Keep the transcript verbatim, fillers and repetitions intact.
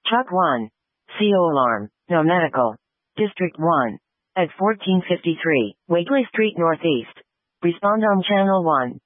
Truck one. C O alarm. No medical. District one. At fourteen fifty-three, Wakely Street Northeast. Respond on Channel one.